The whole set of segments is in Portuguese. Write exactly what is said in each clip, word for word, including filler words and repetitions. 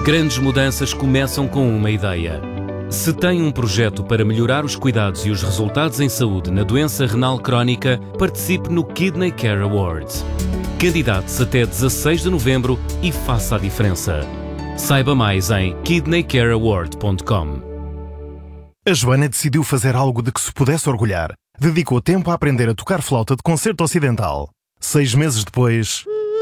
Grandes mudanças começam com uma ideia. Se tem um projeto para melhorar os cuidados e os resultados em saúde na doença renal crónica, participe no Kidney Care Awards. Candidate-se até dezasseis de novembro e faça a diferença. Saiba mais em kidney care award ponto com. A Joana decidiu fazer algo de que se pudesse orgulhar. Dedicou tempo a aprender a tocar flauta de concerto ocidental. Seis meses depois...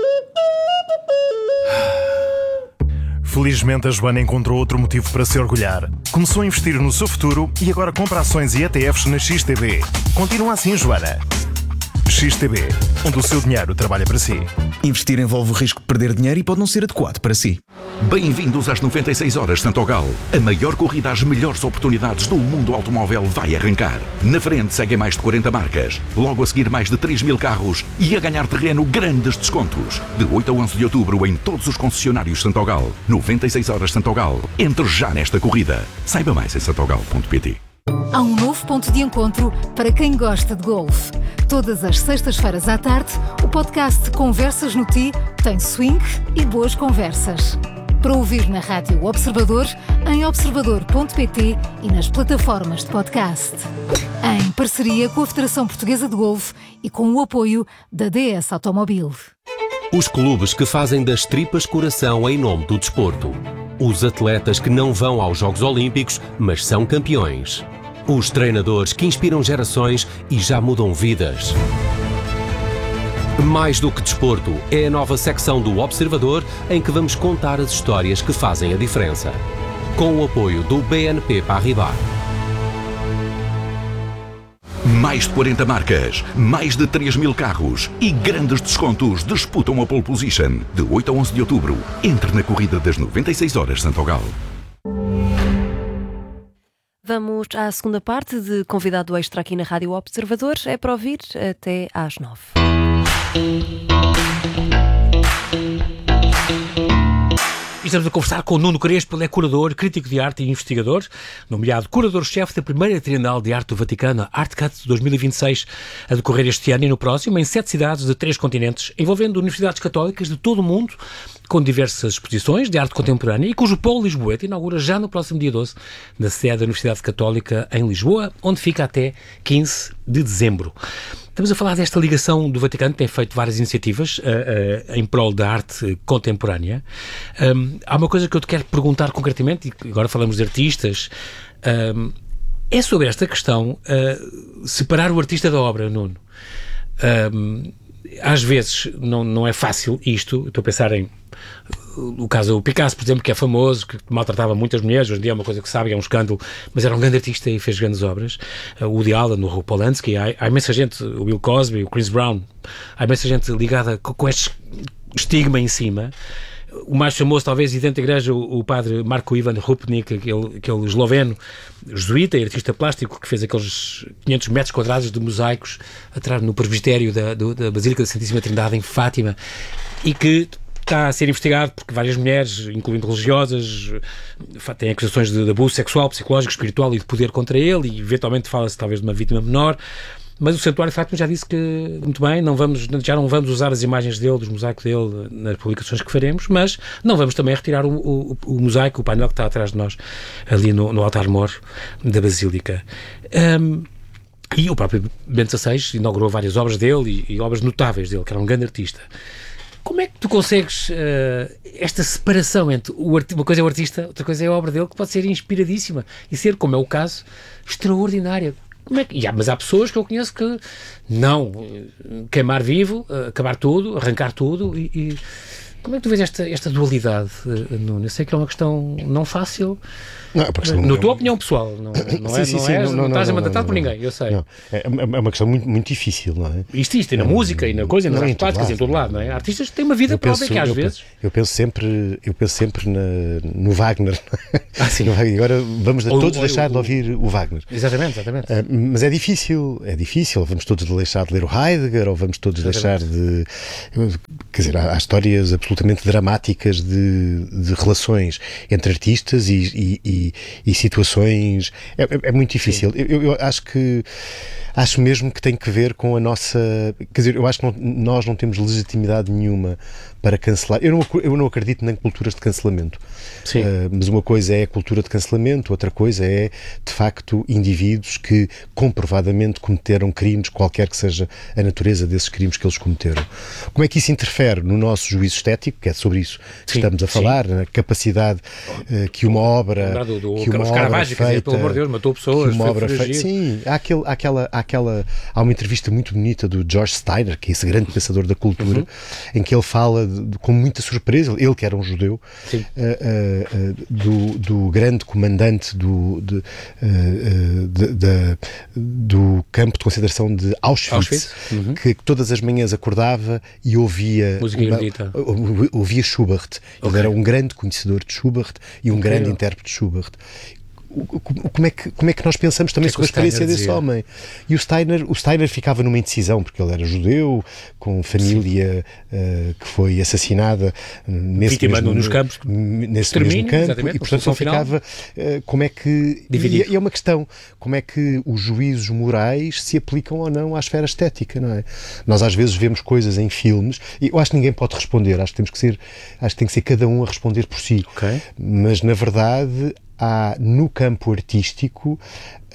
Felizmente, a Joana encontrou outro motivo para se orgulhar. Começou a investir no seu futuro e agora compra ações e E T Fs na X T B. Continua assim, Joana. X T B, onde o seu dinheiro trabalha para si. Investir envolve o risco de perder dinheiro e pode não ser adequado para si. Bem-vindos às noventa e seis horas Santogal. A maior corrida às melhores oportunidades do mundo automóvel vai arrancar. Na frente seguem mais de quarenta marcas. Logo a seguir mais de três mil carros e a ganhar terreno grandes descontos. De oito a onze de outubro em todos os concessionários Santogal. noventa e seis horas Santogal. Entre já nesta corrida. Saiba mais em santogal ponto pt. Há um novo ponto de encontro para quem gosta de golfe. Todas as sextas-feiras à tarde, o podcast Conversas no Ti tem swing e boas conversas. Para ouvir na Rádio Observador, em observador ponto pt e nas plataformas de podcast. Em parceria com a Federação Portuguesa de Golfe e com o apoio da D S Automobil. Os clubes que fazem das tripas coração em nome do desporto. Os atletas que não vão aos Jogos Olímpicos, mas são campeões. Os treinadores que inspiram gerações e já mudam vidas. Mais do que desporto, é a nova secção do Observador em que vamos contar as histórias que fazem a diferença. Com o apoio do B N P Paribas. Mais de quarenta marcas, mais de três mil carros e grandes descontos disputam a pole position. De oito a onze de outubro, entre na corrida das noventa e seis horas Santogal. Vamos à segunda parte de Convidado Extra aqui na Rádio Observador. É para ouvir até às nove. Estamos a conversar com o Nuno Crespo, ele é curador, crítico de arte e investigador, nomeado curador-chefe da primeira Trienal de Arte do Vaticano, ArtCat dois mil e vinte e seis, a decorrer este ano e no próximo, em sete cidades de três continentes, envolvendo universidades católicas de todo o mundo, com diversas exposições de arte contemporânea e cujo polo lisboeta inaugura já no próximo dia doze, na sede da Universidade Católica em Lisboa, onde fica até quinze de dezembro. Estamos a falar desta ligação do Vaticano, que tem feito várias iniciativas uh, uh, em prol da arte contemporânea. Um, há uma coisa que eu te quero perguntar concretamente, e agora falamos de artistas, um, é sobre esta questão, uh, separar o artista da obra, Nuno. Um, às vezes não, não é fácil isto, estou a pensar em o caso do Picasso, por exemplo, que é famoso, que maltratava muitas mulheres, hoje em dia é uma coisa que sabe, é um escândalo, mas era um grande artista e fez grandes obras. O Woody Allen, o Polanski, há, há imensa gente, o Bill Cosby, o Chris Brown, há imensa gente ligada com, com este estigma em cima. O mais famoso, talvez, e dentro da igreja, o, o padre Marko Ivan Rupnik, aquele, aquele esloveno, jesuíta e artista plástico, que fez aqueles quinhentos metros quadrados de mosaicos atrás no presbitério da, do, da Basílica da Santíssima Trindade, em Fátima, e que está a ser investigado porque várias mulheres, incluindo religiosas, têm acusações de, de abuso sexual, psicológico, espiritual e de poder contra ele, e eventualmente fala-se talvez de uma vítima menor. Mas o Santuário de Fátima já disse que, muito bem, não vamos, já não vamos usar as imagens dele, dos mosaicos dele, nas publicações que faremos, mas não vamos também retirar o, o, o mosaico, o painel que está atrás de nós, ali no, no altar-mor da Basílica. Um, e o próprio Bento dezasseis inaugurou várias obras dele e, e obras notáveis dele, que era um grande artista. Como é que tu consegues uh, esta separação entre o arti- uma coisa é o artista, outra coisa é a obra dele, que pode ser inspiradíssima e ser, como é o caso, extraordinária? Como é que... e há, mas há pessoas que eu conheço que não, queimar vivo, acabar tudo, arrancar tudo e... e... Como é que tu vês esta, esta dualidade, Nuno? Eu sei que é uma questão não fácil, não, na não, tua opinião pessoal, não, não, sim, é, sim, não, sim, és, não, não, não estás não, a mandatar por ninguém, eu sei. Não. É, é uma questão muito, muito difícil, não é? Isto, isto, e na é, música, e na coisa, e nas artes plásticas, em todo lado, não é? Artistas têm uma vida própria que às eu vezes... Penso, eu penso sempre, eu penso sempre na, no Wagner. Ah, sim. Agora vamos de, ou, todos ou, deixar ou, de ouvir o Wagner. Exatamente, exatamente. Uh, mas é difícil, é difícil, vamos todos deixar de ler o Heidegger, ou vamos todos exatamente. deixar de... Quer dizer, há, há histórias absolutamente absolutamente dramáticas de, de relações entre artistas e, e, e, e situações. É, é, é muito difícil. Eu, eu acho que acho mesmo que tem que ver com a nossa. Quer dizer, eu acho que não, nós não temos legitimidade nenhuma para cancelar. Eu não, eu não acredito em culturas de cancelamento. Sim. Uh, mas uma coisa é a cultura de cancelamento, outra coisa é, de facto, indivíduos que comprovadamente cometeram crimes, qualquer que seja a natureza desses crimes que eles cometeram. Como é que isso interfere no nosso juízo estético, que é sobre isso que sim, estamos a falar, na capacidade uh, que uma obra, do, do, que uma obra feita, dizer, pelo amor de Deus, matou pessoas, que uma obra feita, sim, há, aquele, há, aquela, há, aquela, há uma entrevista muito bonita do George Steiner, que é esse grande pensador da cultura, uhum. em que ele fala de, de, com muita surpresa, ele que era um judeu, uh, uh, uh, do, do grande comandante do, de, uh, uh, de, de, do campo de concentração de Auschwitz, Auschwitz? Uhum. que todas as manhãs acordava e ouvia uma, ouvia Schubert. Okay. Ele era um grande conhecedor de Schubert e um okay. grande intérprete de Schubert. Como é, que, como é que nós pensamos também sobre a experiência desse homem? E o Steiner, o Steiner ficava numa indecisão, porque ele era judeu, com família uh, que foi assassinada nesse Vítima mesmo, nos campos nesse mesmo campo, e portanto ele ficava uh, como é que e, e é uma questão, como é que os juízos morais se aplicam ou não à esfera estética, não é? Nós às vezes vemos coisas em filmes, e eu acho que ninguém pode responder, acho que temos que ser, acho que tem que ser cada um a responder por si, okay. mas na verdade há no campo artístico uh,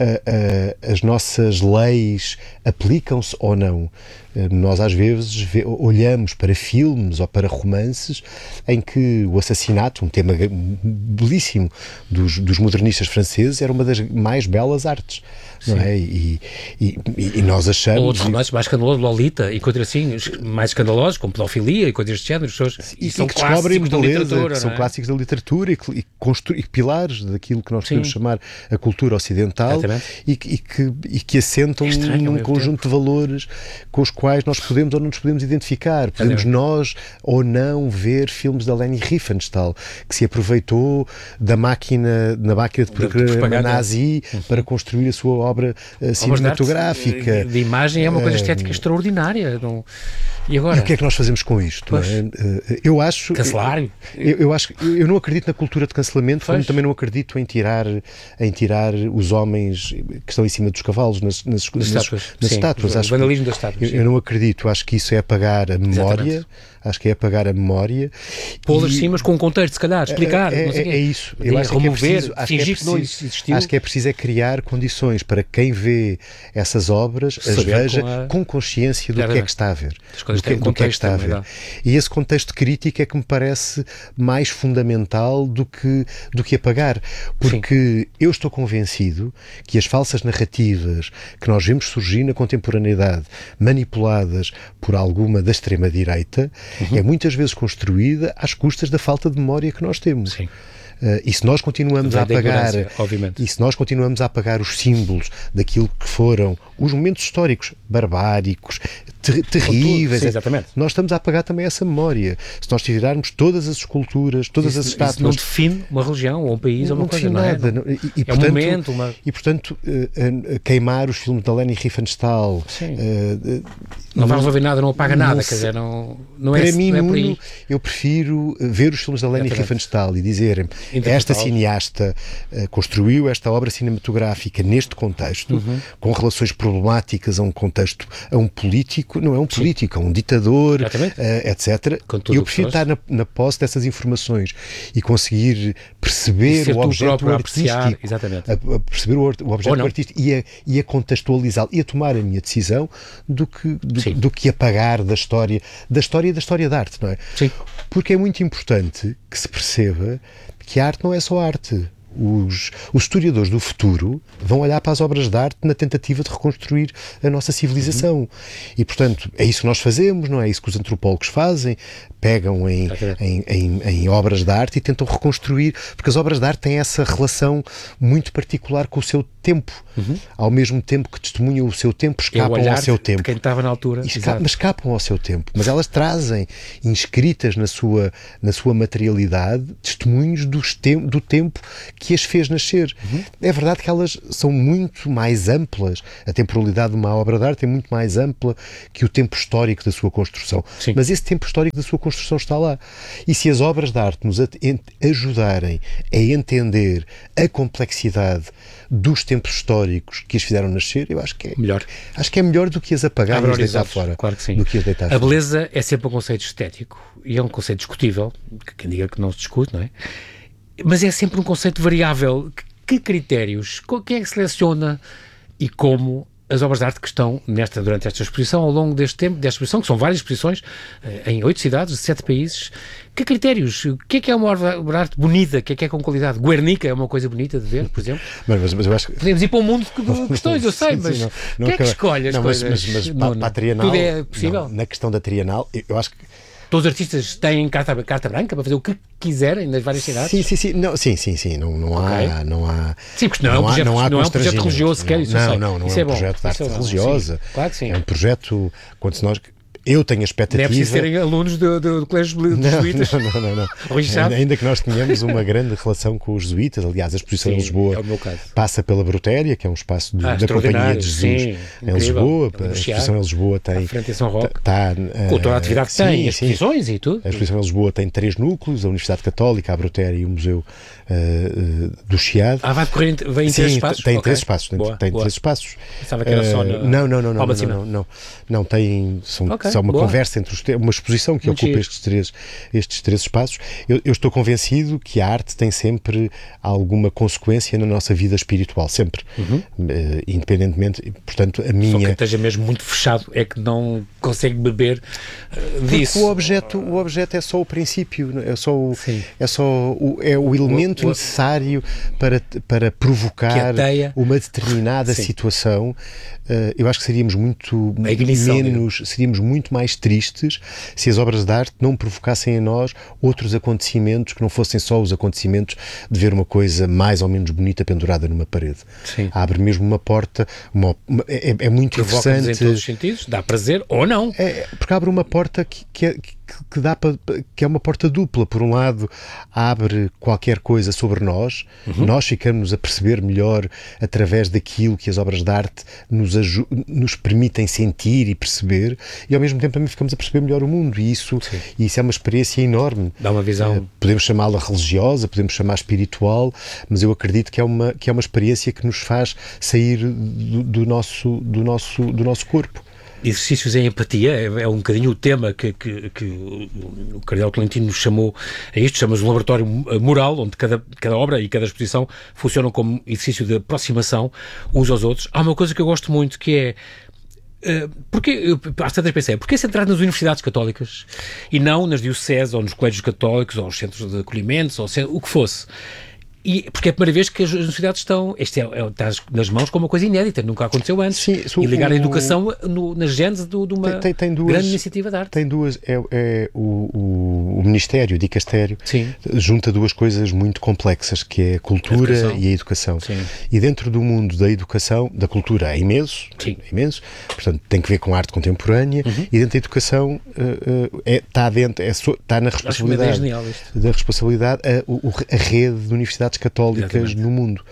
uh, as nossas leis aplicam-se ou não. Uh, nós às vezes vê, olhamos para filmes ou para romances em que o assassinato, um tema belíssimo dos, dos modernistas franceses, era uma das mais belas artes. Não é? e, e, e nós achamos... Ou outros romances mais escandalosos, Lolita, e coisas assim, mais escandalosos, como pedofilia e coisas deste género. Pessoas, e, e são que clássicos da literatura. Que são é? clássicos da literatura e, e, constru, e pilares daquilo que nós podemos chamar a cultura ocidental e, e, que, e que assentam é estranho, num conjunto tempo. de valores com os quais nós podemos ou não nos podemos identificar. Podemos é nós ou não ver filmes da Leni Riefenstahl, que se aproveitou da máquina, da máquina de programa nazi uhum. para construir a sua obra obra uh, cinematográfica. De, de imagem é uma coisa estética uh, extraordinária. Não... E agora? E o que é que nós fazemos com isto? Não é? uh, eu acho... Cancelar? Eu, eu, acho, eu não acredito na cultura de cancelamento, pois. como também não acredito em tirar, em tirar os homens que estão em cima dos cavalos nas, nas, nas, nas estátuas. Nas estátuas. O vandalismo das estátuas. Eu, eu não acredito, acho que isso é apagar a memória. Exatamente. Acho que é apagar a memória. Pô-las sim, mas com um contexto, se calhar, explicar. É, não sei é, é isso. Eu acho remover, que é preciso, acho fingir que, é que não existiu. Acho que é preciso é criar condições para quem vê essas obras as veja com, a... com consciência do claro, que é que está a ver. Do que, do que é que está a ver. E esse contexto crítico é que me parece mais fundamental do que, do que apagar. Porque sim. eu estou convencido que as falsas narrativas que nós vemos surgir na contemporaneidade, manipuladas por alguma da extrema-direita, uhum. é muitas vezes construída às custas da falta de memória que nós temos. Sim. Uh, e se nós continuamos a apagar obviamente. e se nós continuamos a apagar os símbolos daquilo que foram os momentos históricos barbáricos, ter terríveis, sim, exatamente. nós estamos a apagar também essa memória. Se nós tirarmos todas as esculturas, todas isso, as estátuas... Isso não define uma religião ou um país não, ou uma não coisa, não é? Nada. Não, e, e, é portanto, um momento, uma... E, portanto, uh, uh, queimar os filmes da Leni Riefenstahl... Uh, uh, não vai resolver nada, não apaga nada, quer dizer, não, não é, para mim, não é por aí. Eu prefiro ver os filmes da Leni Riefenstahl e dizerem esta cineasta uh, construiu esta obra cinematográfica neste contexto, uhum. com relações problemáticas a um contexto, a um político, não é um político, Sim. a um ditador, uh, etcétera. Eu prefiro estar na, na posse dessas informações e conseguir perceber e o objeto artístico, exatamente. A, a perceber o, o objeto artístico e a, e a contextualizá-lo e a tomar a minha decisão do que, do, do que apagar da história, da história e da história da arte, não é? Sim. Porque é muito importante que se perceba que a arte não é só arte. Os, os historiadores do futuro vão olhar para as obras de arte na tentativa de reconstruir a nossa civilização. Uhum. E, portanto, é isso que nós fazemos, não é isso que os antropólogos fazem, pegam em, em, em, em obras de arte e tentam reconstruir, porque as obras de arte têm essa relação muito particular com o seu tempo. Uhum. Ao mesmo tempo que testemunham o seu tempo, escapam é ao seu tempo. Quem estava na altura. Esca mas escapam ao seu tempo. Mas elas trazem, inscritas na sua, na sua materialidade, testemunhos dos te do tempo que as fez nascer. Uhum. É verdade que elas são muito mais amplas, a temporalidade de uma obra de arte é muito mais ampla que o tempo histórico da sua construção. Sim. Mas esse tempo histórico da sua construção está lá. E se as obras de arte nos ajudarem a entender a complexidade dos tempos históricos que as fizeram nascer, eu acho que é melhor, acho que é melhor do que as apagar e as deitar fora. Claro que sim. Do que as deitar a fora. Beleza é sempre um conceito estético e é um conceito discutível, que quem diga que não se discute, não é? Mas é sempre um conceito variável. Que critérios? Quem é que seleciona e como as obras de arte que estão nesta, durante esta exposição, ao longo deste tempo, desta exposição, que são várias exposições, em oito cidades, sete países? Que critérios? O que é que é uma obra de arte bonita? O que é que é com qualidade? Guernica é uma coisa bonita de ver, por exemplo? Mas, mas, mas eu acho que... Podemos ir para um mundo de questões, eu sei, mas sim, sim, não, não quem é que escolhe as não, coisas? Mas, mas, mas para, para a Trienal, tudo é possível? Não, na questão da Trienal, eu acho que todos os artistas têm carta, carta branca para fazer o que quiserem nas várias cidades? Sim, sim, sim. Não, sim, sim, sim. Não, não, okay. há, não há... Sim, porque não, não, é, um projeto, há, não, há não é um projeto religioso sequer, isso Não, eu sei. não, não isso é um um projeto bom. de arte é religiosa. Sim. Claro que sim. É um projeto, quando se nós... Eu tenho a expectativa... Não é preciso serem alunos do, do, do colégio dos jesuítas. Não, não, não. não. Ainda que nós tenhamos uma grande relação com os jesuítas, aliás, a exposição sim, em Lisboa é o meu caso. Passa pela Brutéria, que é um espaço de, ah, da Companhia de Jesus sim, em Lisboa. É a exposição em Lisboa tem... À frente em São Roque. Tá, com toda a atividade que tem, as exposições e tudo. A exposição em Lisboa tem três núcleos, a Universidade Católica, a Brutéria e o Museu uh, do Chiado. Ah, vai decorrer, vem em três espaços? Tem okay. três espaços. Tem, boa, tem boa. três espaços. Pensava que era só na... Uh, não, não, não, não, não, não, não, não. Não, tem... São, okay, são uma boa. conversa entre os... Uma exposição que Muito ocupa giro. estes três, estes três espaços. Eu, eu estou convencido que a arte tem sempre alguma consequência na nossa vida espiritual, sempre. Uhum. Uh, independentemente, portanto, a minha... Só que esteja mesmo muito fechado é que não consegue beber uh, disso. Porque o objeto, o objeto é só o princípio, é só o, é só o, é o elemento o, o, necessário para, para provocar uma determinada Sim. situação. Uh, eu acho que seríamos muito ignição, menos, mesmo. seríamos muito mais tristes se as obras de arte não provocassem em nós outros acontecimentos que não fossem só os acontecimentos de ver uma coisa mais ou menos bonita pendurada numa parede. Sim. Abre mesmo uma porta, uma, uma, é, é muito Provoca-nos interessante. em todos os sentidos, dá prazer ou não. É, porque abre uma porta que, que, é, que, que, dá pra, que é uma porta dupla. Por um lado, abre qualquer coisa sobre nós, uhum. nós ficamos a perceber melhor através daquilo que as obras de arte nos, nos permitem sentir e perceber, e ao mesmo tempo também ficamos a perceber melhor o mundo, e isso, e isso é uma experiência enorme. Dá uma visão. Uh, podemos chamá-la religiosa, podemos chamar espiritual, mas eu acredito que é uma, que é uma experiência que nos faz sair do, do, nosso, do, nosso, do nosso corpo. Exercícios em empatia é, é um bocadinho o tema que, que, que o Cardeal Tolentino nos chamou a isto, chama-se um laboratório moral, onde cada, cada obra e cada exposição funcionam como exercício de aproximação uns aos outros. Há uma coisa que eu gosto muito, que é Uh, porque, eu, às tantas pensei, porquê centrar nas universidades católicas e não nas dioceses ou nos colégios católicos ou nos centros de acolhimentos ou centro, o que fosse? E, porque é a primeira vez que as universidades estão, este é, é, está nas mãos como uma coisa inédita, nunca aconteceu antes. Sim, e ligar o, a educação no, na gênese do, de uma tem, tem duas, grande iniciativa de arte. Tem duas, é, é o, o, o Ministério, o Dicastério, Sim. junta duas coisas muito complexas, que é a cultura a e a educação. Sim. E dentro do mundo da educação, da cultura é imenso, Sim. é imenso, portanto tem que ver com a arte contemporânea, uhum. e dentro da educação uh, uh, é, está, dentro, é, so, está na responsabilidade, genial isto. da responsabilidade a, a, a rede de universidades católicas Exatamente. No mundo.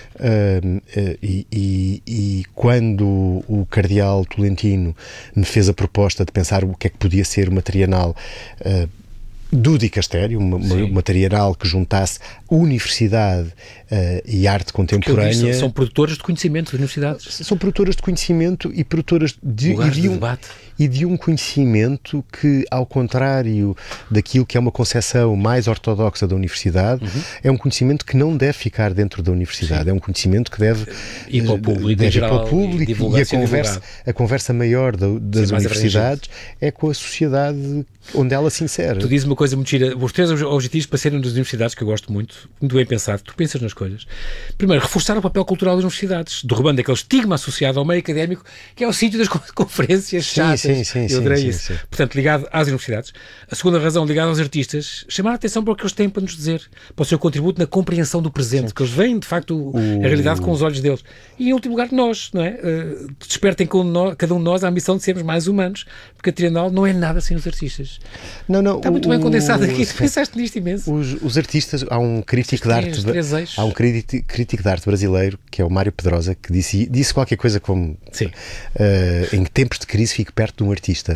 Uh, uh, e, e, e quando o Cardeal Tolentino me fez a proposta de pensar o que é que podia ser uma trienal uh, do Dicastério, uma, uma trienal que juntasse universidade uh, e arte contemporânea. Disse, são produtoras de conhecimento das universidades. São produtoras de conhecimento e produtoras de, e de, um, de e de um conhecimento que, ao contrário daquilo que é uma concepção mais ortodoxa da universidade, uhum. é um conhecimento que não deve ficar dentro da universidade. Sim. É um conhecimento que deve ir para o público, deve geral, ir para o público e, e a, conversa, a conversa maior da, das Sim, universidades é com a sociedade onde ela se insere. Tu dizes uma coisa muito gira, os três objetivos para serem das universidades, que eu gosto muito, muito bem pensado, tu pensas nas coisas. Primeiro, reforçar o papel cultural das universidades, derrubando aquele estigma associado ao meio académico, que é o sítio das conferências chatas, sim, Sim, sim, Eu adorei sim, isso. sim, sim. Portanto, ligado às universidades. A segunda razão, ligada aos artistas, chamar a atenção para o que eles têm para nos dizer, para o seu contributo na compreensão do presente, sim. que eles veem, de facto, o... a realidade com os olhos deles. E, em último lugar, nós, não é? Uh, despertem com nós, cada um de nós a ambição de sermos mais humanos, porque a Trienal não é nada sem os artistas. Não, não. Está muito o, bem condensado aqui, o, tu pensaste nisto imenso. Os, os artistas, há um crítico de arte, três há um crítico, crítico de arte brasileiro, que é o Mário Pedrosa, que disse, disse qualquer coisa como Sim. Uh, em tempos de crise fico perto de um artista.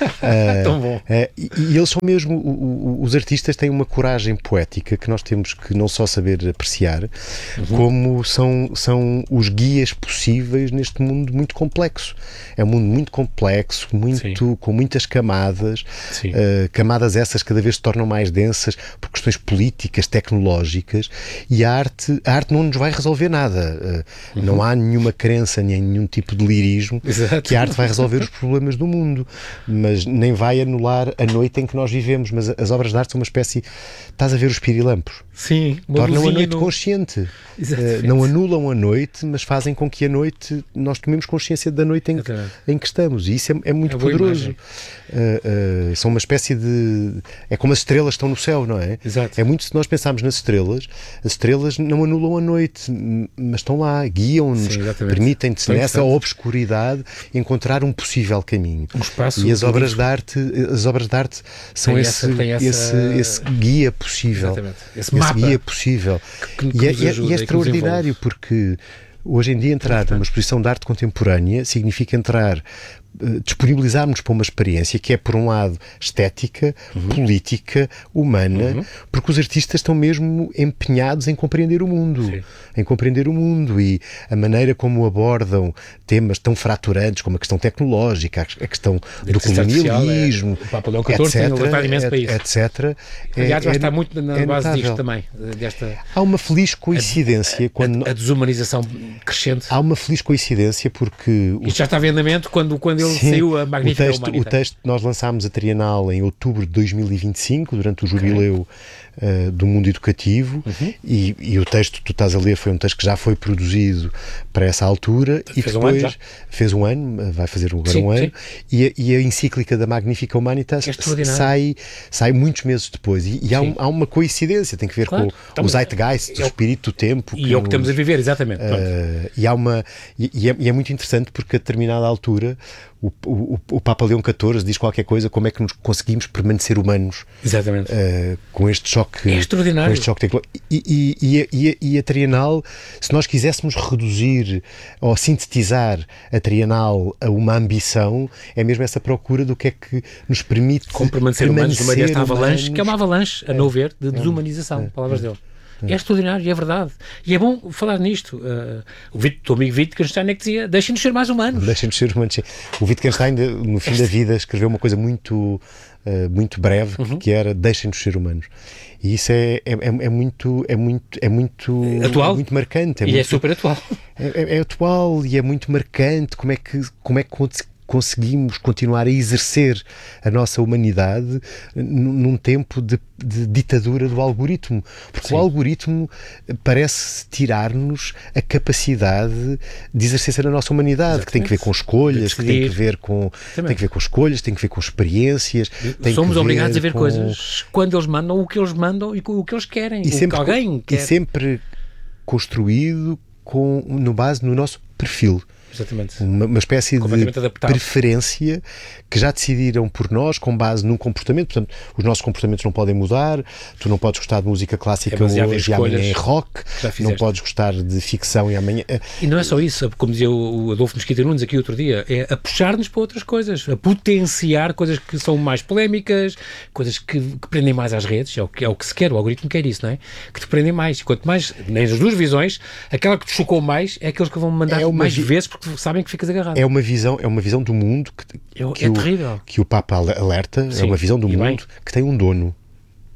Uh, Tão bom. Uh, e, e eles são mesmo, o, o, os artistas têm uma coragem poética que nós temos que não só saber apreciar, uhum. como são, são os guias possíveis neste mundo muito complexo. É um mundo muito complexo, muito, com muitas camadas, uh, camadas essas cada vez se tornam mais densas por questões políticas, tecnológicas, e a arte, a arte não nos vai resolver nada. Uh, uhum. Não há nenhuma crença, nem nenhum tipo de lirismo Exato. Que a arte vai resolver os problemas do mundo, mas nem vai anular a noite em que nós vivemos. Mas as obras de arte são uma espécie... Estás a ver os pirilampos? Sim. Tornam a noite no... consciente. Uh, não anulam a noite, mas fazem com que a noite nós tomemos consciência da noite em, em que estamos. E isso é, é muito é poderoso. Uh, uh, são uma espécie de... É como as estrelas estão no céu, não é? Exato. É muito, se nós pensarmos nas estrelas, as estrelas não anulam a noite, mas estão lá, guiam-nos, permitem-nos nessa obscuridade encontrar um possível caminho. Um espaço e as obras de arte, as obras de arte são esse, essa, essa... esse, esse guia possível. Exatamente. Esse, esse mapa guia possível. Que, que e, é, ajuda, e é extraordinário porque hoje em dia entrar numa exposição de arte contemporânea significa entrar, uh, disponibilizarmos para uma experiência que é, por um lado, estética, uhum. política, humana, uhum. porque os artistas estão mesmo empenhados em compreender o mundo, Sim. em compreender o mundo e a maneira como abordam temas tão fraturantes como a questão tecnológica, a questão de do colonialismo, é, o Papa Leão catorze tem levantado imenso para isso. etcétera. Aliás, é, já está muito na é base notável. disto também. Desta, Há uma feliz coincidência a, quando... A, a desumanização crescente. Há uma feliz coincidência porque... Isto já está em andamento quando, quando ele Sim, saiu a Magnífica o texto, Humanidade. O texto, nós lançámos a Trienal em outubro de dois mil e vinte e cinco, durante o jubileu okay. uh, do mundo educativo, uhum. e, e o texto que tu estás a ler foi um texto que já foi produzido para essa altura fez e que depois um ano fez um ano, vai fazer agora sim, um ano, sim. e a, e a encíclica da Magnífica Humanitas é sai, sai muitos meses depois, e, e há, um, há uma coincidência, tem que ver claro. com então, o zeitgeist, é o espírito do tempo. E é o que estamos a viver, exatamente. Uh, e, há uma, e, e, é, e é muito interessante porque a determinada altura o, o, o Papa Leão catorze diz qualquer coisa como é que nos conseguimos permanecer humanos exatamente. Uh, com este choque, é extraordinário. Com este choque tecnológico. E, e, e, e, a, e a Trienal, se nós quiséssemos reduzir ou sintetizar a Trienal a uma ambição, é mesmo essa procura do que é que nos permite como permanecer, permanecer humanos no meio desta avalanche, que é uma avalanche, a é, meu ver, de é, desumanização, é, palavras é, dele. É extraordinário e é verdade. E é bom falar nisto. Uh, o Vito, teu amigo Wittgenstein é que dizia: deixem-nos ser mais humanos. Deixem-nos ser humanos. O Wittgenstein, no fim da vida, escreveu uma coisa muito, uh, muito breve, uhum. que era: deixem-nos ser humanos. E isso é, é, é, muito, é, muito, é muito atual. É muito marcante. É e muito, é super atual. É, é, é atual e é muito marcante. Como é que, como é que conseguimos continuar a exercer a nossa humanidade num tempo de, de ditadura do algoritmo, porque Sim. o algoritmo parece tirar-nos a capacidade de exercer a nossa humanidade, Exatamente. que tem que ver com escolhas, que tem que ver com, tem que ver com escolhas, tem que ver com experiências. Tem Somos que obrigados a ver com... coisas quando eles mandam, o que eles mandam e o que eles querem, e o sempre, que alguém quer. E sempre construído com, no base no nosso perfil. Exatamente. Uma, uma espécie de adaptado. preferência que já decidiram por nós com base num comportamento. Portanto, os nossos comportamentos não podem mudar. Tu não podes gostar de música clássica é hoje e amanhã em rock. Não podes gostar de ficção e amanhã... E não é só isso, como dizia o Adolfo Mesquita Nunes aqui outro dia, é a puxar-nos para outras coisas, a potenciar coisas que são mais polémicas, coisas que, que prendem mais às redes, é o, que, é o que se quer, o algoritmo quer isso, não é? Que te prendem mais. E quanto mais, nas duas visões, aquela que te chocou mais é aqueles que vão mandar é mais vi... vezes porque sabem que ficas agarrado. É uma visão, é uma visão do mundo que, é, que, é o, terrível. que o Papa alerta. Sim, é uma visão do mundo bem. que tem um dono.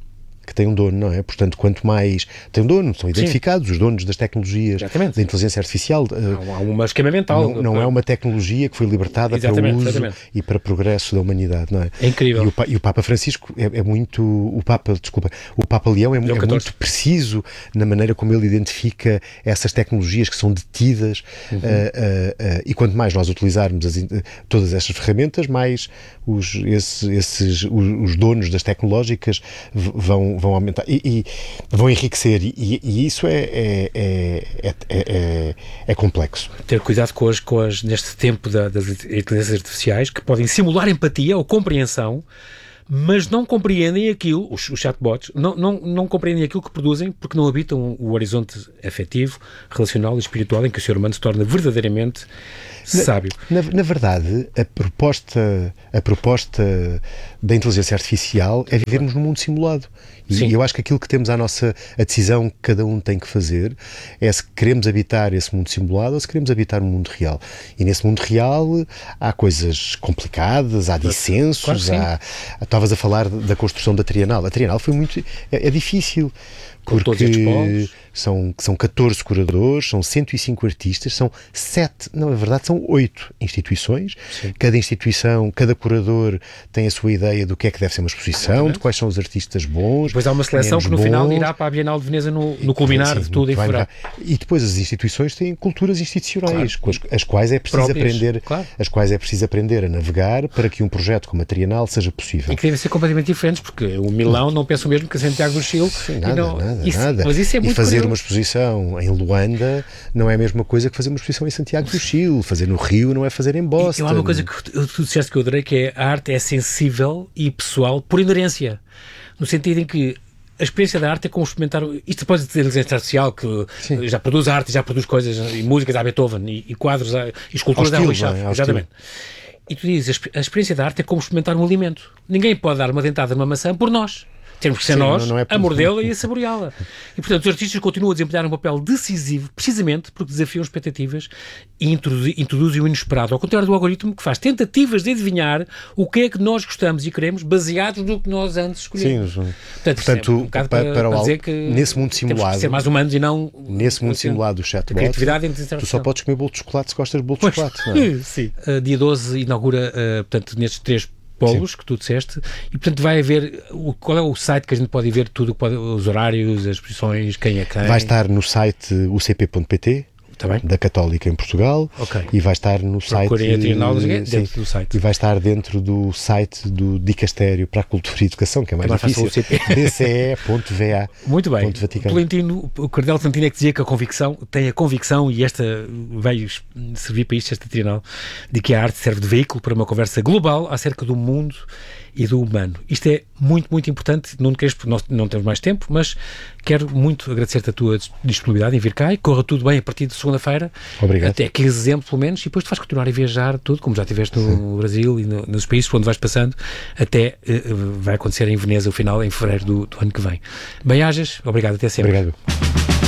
que tem um dono, não é? Portanto, quanto mais tem um dono, são identificados Sim. os donos das tecnologias exatamente. Da inteligência artificial. Há um esquema mental. Não, não é uma tecnologia que foi libertada exatamente, para o uso exatamente. E para progresso da humanidade, não é? É incrível. E o, e o Papa Francisco é, é muito, o Papa, desculpa, o Papa Leão é, é muito preciso na maneira como ele identifica essas tecnologias que são detidas uhum. uh, uh, uh, e quanto mais nós utilizarmos as, todas estas ferramentas, mais os, esses, esses, os, os donos das tecnológicas vão vão aumentar e, e vão enriquecer e, e isso é, é, é, é, é complexo. Ter cuidado com as, com as neste tempo da, das inteligências artificiais que podem simular empatia ou compreensão, mas não compreendem aquilo, os, os chatbots, não, não, não compreendem aquilo que produzem porque não habitam o horizonte afetivo, relacional e espiritual em que o ser humano se torna verdadeiramente sábio. Na, na, na verdade, a proposta, a proposta da inteligência artificial é vivermos num mundo simulado. E Sim. eu acho que aquilo que temos à nossa a decisão que cada um tem que fazer é se queremos habitar esse mundo simulado ou se queremos habitar um mundo real. E nesse mundo real há coisas complicadas, há dissensos, claro, há, estavas a falar da construção da Trienal. A Trienal foi muito... é, é difícil. Com porque são, são catorze curadores, são cento e cinco artistas, são sete, não, na verdade são oito instituições. Sim. Cada instituição, cada curador tem a sua ideia do que é que deve ser uma exposição, Exatamente. De quais são os artistas bons. Depois há uma seleção que no bons. Final irá para a Bienal de Veneza no, no culminar de tudo em fevereiro. E depois as instituições têm culturas institucionais, claro. com as, as quais é preciso Próprias. aprender, claro. as quais é preciso aprender a navegar para que um projeto como a Trienal seja possível. E que devem ser completamente diferentes, porque o Milão não pensa o mesmo que a Santiago do Chile. Sim, nada, não, nada. Nada, isso, nada. Mas isso é muito e fazer curioso. Uma exposição em Luanda não é a mesma coisa que fazer uma exposição em Santiago do Chile. Fazer no Rio não é fazer em Boston. E há uma coisa que tu disseste que eu adorei, que é a arte é sensível e pessoal por inerência. No sentido em que a experiência da arte é como experimentar... Isto pode dizer inteligência artificial, que Sim. já produz arte, já produz coisas, e músicas a Beethoven, e, e quadros, a, e esculturas a Rui Chaves. Exatamente. E tu dizes, a experiência da arte é como experimentar um alimento. Ninguém pode dar uma dentada numa maçã por nós. Temos que ser Sim, nós não, não é a mordê-la e a saboreá-la. E, portanto, os artistas continuam a desempenhar um papel decisivo, precisamente porque desafiam expectativas e introduzem, introduzem o inesperado, ao contrário do algoritmo que faz tentativas de adivinhar o que é que nós gostamos e queremos, baseados no que nós antes escolhemos. Sim, portanto, portanto é um para, para, para, para dizer que nesse mundo simulado, ser mais humanos e não... Nesse mundo assim, simulado do chatbot, tu só podes comer bolo de chocolate se gostas de bolo de pois, chocolate. Não é? Sim. Uh, dia doze inaugura, uh, portanto, nestes três polos Sim. que tu disseste, e portanto vai haver, o, qual é o site que a gente pode ver tudo, pode, os horários, as exposições, quem é quem? Vai estar no site u c p ponto p t tá bem. Da Católica em Portugal okay. e vai estar no Procurem site a Trienal dentro sim, do site e vai estar dentro do site do Dicastério para a Cultura e Educação, que é mais é difícil, d c e ponto v a. Muito bem. Tolentino, o Cardeal Tolentino é que dizia que a convicção tem a convicção, e esta veio servir para isto, esta Trienal, de que a arte serve de veículo para uma conversa global acerca do mundo e do humano. Isto é muito, muito importante. Não queres, porque nós não temos mais tempo, mas quero muito agradecer-te a tua disponibilidade em vir cá e corra tudo bem a partir de segunda-feira. Obrigado. Até quinze de dezembro, pelo menos, e depois tu vais continuar a viajar tudo, como já estiveste no Sim. Brasil e no, nos países por onde vais passando, até uh, vai acontecer em Veneza o final, em fevereiro do, do ano que vem. Bem-ajas, obrigado, até sempre. Obrigado.